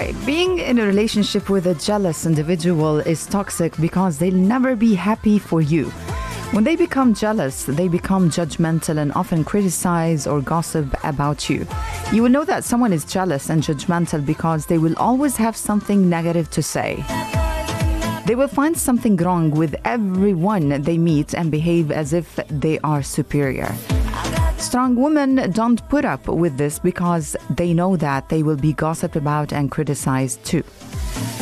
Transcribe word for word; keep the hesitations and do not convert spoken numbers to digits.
right. Being in a relationship with a jealous individual is toxic because they'll never be happy for you. When they become jealous, they become judgmental and often criticize or gossip about you. You will know that someone is jealous and judgmental because they will always have something negative to say. They will find something wrong with everyone they meet and behave as if they are superior. Strong women don't put up with this because they know that they will be gossiped about and criticized too.